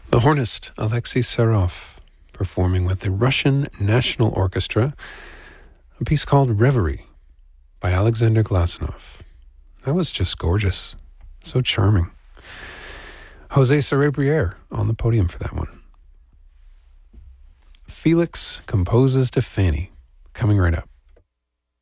The hornist Alexei Serov performing with the Russian National Orchestra a piece called Reverie by Alexander Glasunov. That was just gorgeous. So charming. Jose Cerebriere on the podium for that one. Felix composes to Fanny, coming right up.